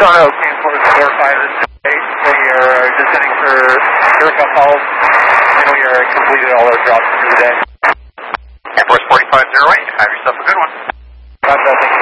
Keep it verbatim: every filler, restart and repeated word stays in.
Toronto, King Force four five eight. We are descending for Erica Falls, and we are completed all our drops for the day. Air Force forty-five oh eight, have yourself a good one. Roger, thank you.